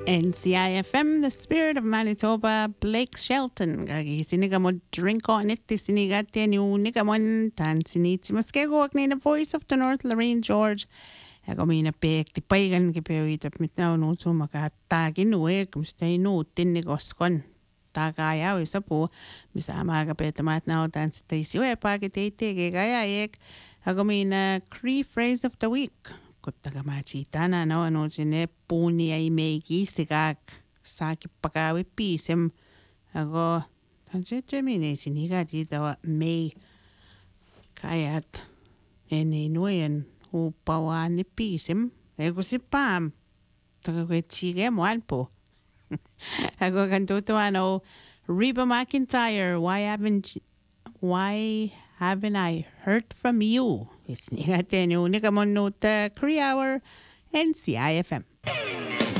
NCIFM, the spirit of Manitoba, Blake Shelton. Gagi siniga mo drink on it, siniga tenu niga mon tan sinitsi maskego ni the voice of the North, Lorraine George. Ako mina pek ti paigan ki pewit at mitnaw no so makatagin uwe kumstay no tinigoskon. Tagaya isa po misama ka petamat na tan si Stacy we pagitete gaya ek. Ako mina Cree phrase of the week. Kutaga machita na no ano sine puni ay megi sigak saki pagawi pisem ako tanse jemine siniga dito may kayat eninuyen upawan ni pisem ego si pam taga kwechige mo alpo ako kantuto ano Reba McEntire why haven't I heard from you? Isniga tenyo ni kamonota Korea Hour NCIFM.